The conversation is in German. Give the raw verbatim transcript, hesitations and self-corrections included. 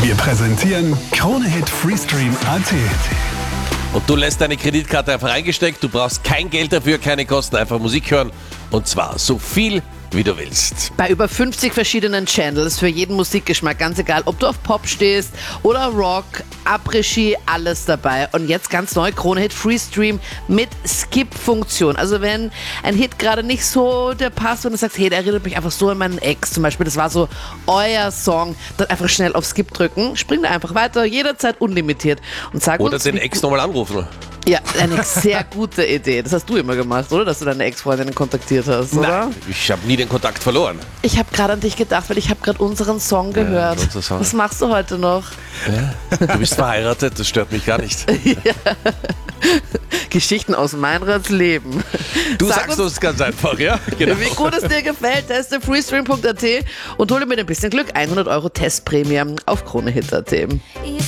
Wir präsentieren Krone-Hit Freestream Punkt at. Und du lässt deine Kreditkarte einfach eingesteckt, du brauchst kein Geld dafür, keine Kosten, einfach Musik hören und zwar so viel, wie du willst. Bei über fünfzig verschiedenen Channels für jeden Musikgeschmack, ganz egal, ob du auf Pop stehst oder Rock, Après-Ski, alles dabei. Und jetzt ganz neu, Krone-Hit Freestream mit Skip-Funktion. Also wenn ein Hit gerade nicht so der passt und du sagst, hey, der erinnert mich einfach so an meinen Ex zum Beispiel, das war so euer Song, dann einfach schnell auf Skip drücken, spring da einfach weiter, jederzeit unlimitiert und sag Oder uns, den wie- Ex nochmal anrufen. Ja, eine sehr gute Idee. Das hast du immer gemacht, oder? Dass du deine Ex-Freundin kontaktiert hast, oder? Nein, ich habe nie den Kontakt verloren. Ich habe gerade an dich gedacht, weil ich habe gerade unseren Song gehört. unser Song. Was machst du heute noch? Du bist verheiratet, das stört mich gar nicht. Geschichten aus Meinrads Leben. Du Sag sagst uns ganz einfach, ja? Genau. Wie gut es dir gefällt, teste freestream Punkt at und hole mit ein bisschen Glück hundert Euro Testprämie auf Krone-Hit Punkt at. Ich